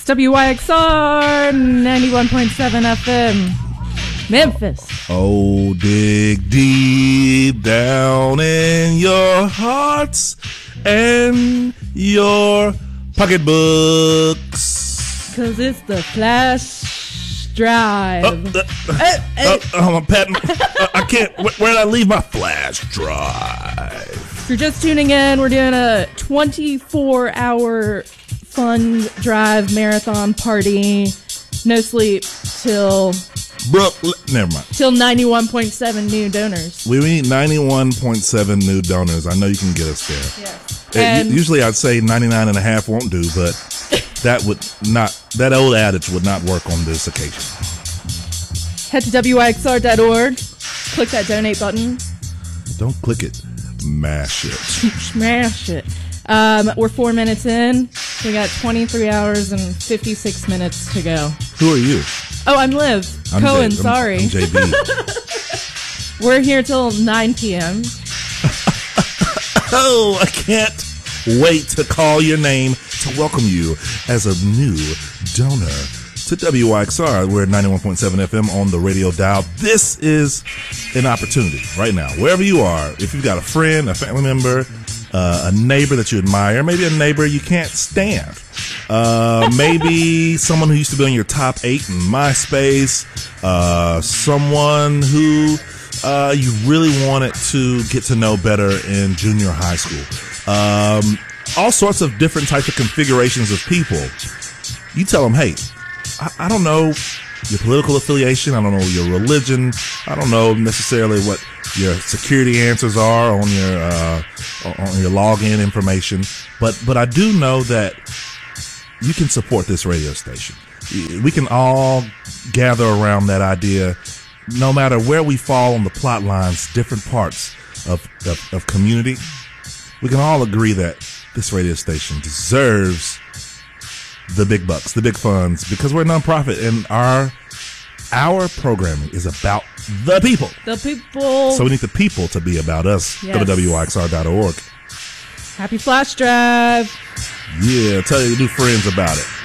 WYXR 91.7 FM, Memphis. Oh, dig deep down in your hearts and your pocketbooks. 'Cause it's the Flash Drive. I'm patting. I can't. Where did I leave my flash drive? If you're just tuning in, we're doing a 24-hour fun drive marathon party. No sleep till... Never mind. Till 91.7 new donors. We need 91.7 new donors. I know you can get us there. Yes. Usually I'd say 99.5 won't do, but that old adage would not work on this occasion. Head to WYXR.org. Click that donate button. Don't click it. Mash it. Smash it. We're 4 minutes in. We got 23 hours and 56 minutes to go. Who are you? Oh, I'm Liv. I'm Cohen, I'm sorry. JB. We're here till 9 p.m. Oh, I can't wait to call your name to welcome you as a new donor to WYXR. We're at 91.7 FM on the radio dial. This is an opportunity right now. Wherever you are, if you've got a friend, a family member, a neighbor that you admire, maybe a neighbor you can't stand, maybe someone who used to be on your top 8 in MySpace, someone who you really wanted to get to know better in junior high school. All sorts of different types of configurations of people. You tell them, hey, I don't know your political affiliation. I don't know your religion. I don't know necessarily what your security answers are on your login information. But I do know that you can support this radio station. We can all gather around that idea, no matter where we fall on the plot lines, different parts of community. We can all agree that this radio station deserves the big bucks, the big funds, because we're a nonprofit and our programming is about the people. The people. So we need the people to be about us. Yes. WYXR.org. Happy Flash Drive. Yeah, tell your new friends about it.